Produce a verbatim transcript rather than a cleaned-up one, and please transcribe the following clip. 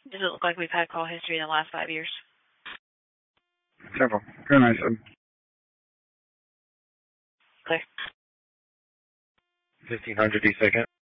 Does it look like we've had call history in the last five years? Several. Very nice. Um, Clear. fifteen hundred D second.